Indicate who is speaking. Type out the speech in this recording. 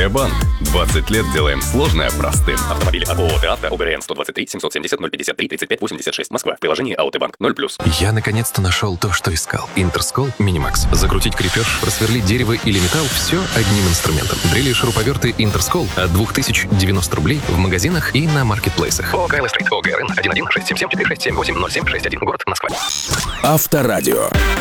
Speaker 1: АТ-банк. 20 лет делаем сложное простым.
Speaker 2: Автомобили от ООО «Авто», ОГРН 123 770 053 35 86, Москва. В приложении «Аутобанк» 0+.
Speaker 3: Я наконец-то нашел то, что искал. Интерскол Минимакс. Закрутить крепеж, просверлить дерево или металл – все одним инструментом. Дрели и шуруповерты Интерскол от 2090 рублей в магазинах и на маркетплейсах.
Speaker 2: ОКЛ Стрит, ОГРН 11 677 467 80761, город Москва.
Speaker 4: Авторадио.